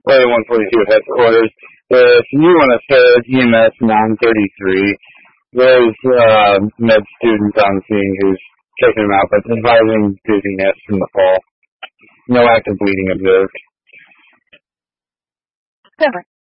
Weather 142 headquarters. If you want to serve EMS 933, there's med students on scene who's checking them out, but advising dizziness from the fall. No active bleeding observed. Over.